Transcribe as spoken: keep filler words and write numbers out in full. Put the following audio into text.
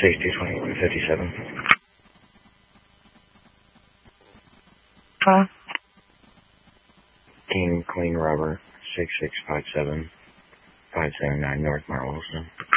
sixty, twenty, fifty-seven. Huh? King, Queen, Robert, six six five seven, five seven nine North Mount Wilson.